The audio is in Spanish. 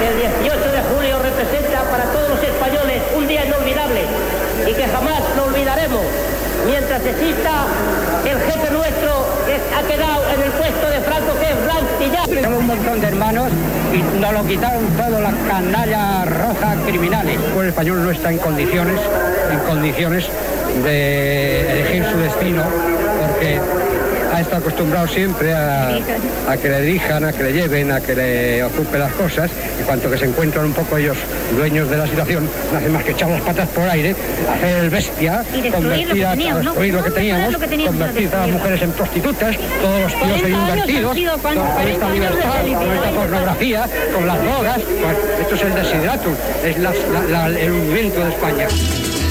el 18 de julio representa para todos los españoles un día inolvidable y que jamás lo olvidaremos. Mientras exista el jefe nuestro que ha quedado en el puesto de Franco, que es Blanc. Somos un montón de hermanos y nos lo quitaron todas las canallas rojas criminales. El pueblo español no está en condiciones de elegir su destino, porque ha estado acostumbrado siempre a que le dirijan, a que le lleven, a que le ocupen las cosas, y cuanto que se encuentran un poco ellos dueños de la situación, no hacen más que echar las patas por aire, hacer el bestia, convertir lo que teníamos, convertir a las mujeres en prostitutas, todos los tíos en invertidos, con esta libertad, con esta pornografía, con las drogas. Pues esto es el desideratum, es el hundimiento de España.